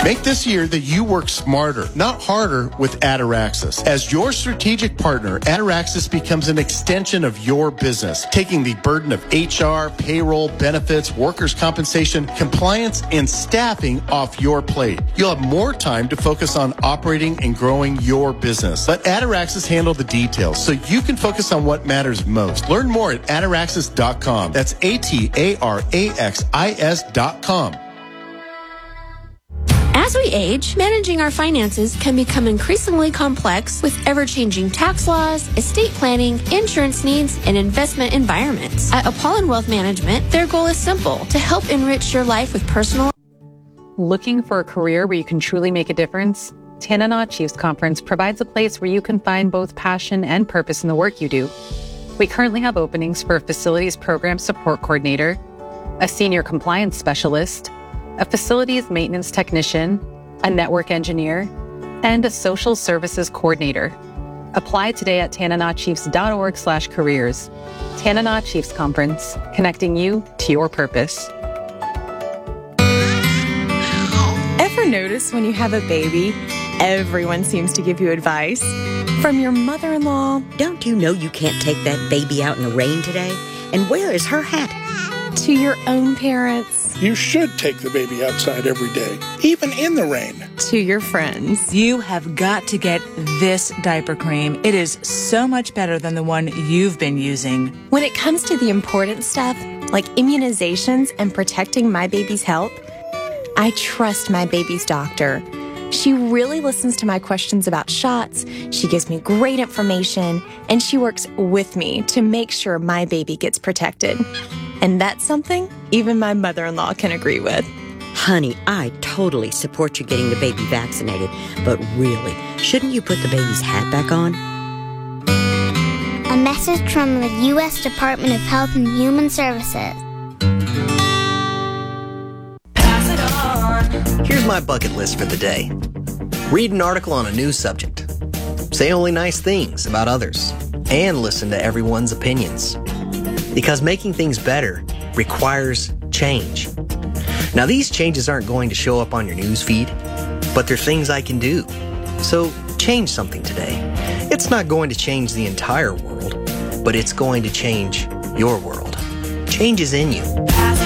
Make this year that you work smarter, not harder with Ataraxis. As your strategic partner, Ataraxis becomes an extension of your business, taking the burden of HR, payroll, benefits, workers' compensation, compliance, and staffing off your plate. You'll have more time to focus on operating and growing your business. Let Ataraxis handle the details so you can focus on what matters most. Learn more at Ataraxis.com. That's ATARAXIS.com. As we age, managing our finances can become increasingly complex with ever-changing tax laws, estate planning, insurance needs, and investment environments. At Apollon Wealth Management, their goal is simple: to help enrich your life with personal. Looking for a career where you can truly make a difference? Tanana Chiefs Conference provides a place where you can find both passion and purpose in the work you do. We currently have openings for a facilities program support coordinator, a senior compliance specialist, a facilities maintenance technician, a network engineer, and a social services coordinator. Apply today at tananachiefs.org/careers. Tanana Chiefs Conference, connecting you to your purpose. Ever notice when you have a baby, everyone seems to give you advice? From your mother-in-law. Don't you know you can't take that baby out in the rain today? And where is her hat? To your own parents. You should take the baby outside every day, even in the rain. To your friends. You have got to get this diaper cream. It is so much better than the one you've been using. When it comes to the important stuff, like immunizations and protecting my baby's health, I trust my baby's doctor. She really listens to my questions about shots, she gives me great information, and she works with me to make sure my baby gets protected. And that's something even my mother-in-law can agree with. Honey, I totally support you getting the baby vaccinated, but really, shouldn't you put the baby's hat back on? A message from the U.S. Department of Health and Human Services. Pass it on. Here's my bucket list for the day. Read an article on a news subject. Say only nice things about others. And listen to everyone's opinions. Because making things better requires change. Now, these changes aren't going to show up on your news feed, but they're things I can do. So change something today. It's not going to change the entire world, but it's going to change your world. Change is in you.